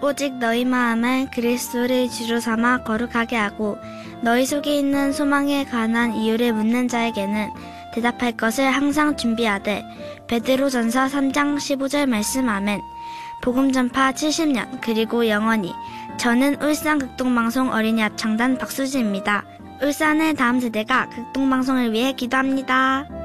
오직 너희 마음을 그리스도를 주로 삼아 거룩하게 하고 너희 속에 있는 소망에 관한 이유를 묻는 자에게는 대답할 것을 항상 준비하되 베드로전서 3장 15절 말씀 아멘. 복음 전파 70년 그리고 영원히. 저는 울산 극동방송 어린이 합창단 박수지입니다. 울산의 다음 세대가 극동방송을 위해 기도합니다.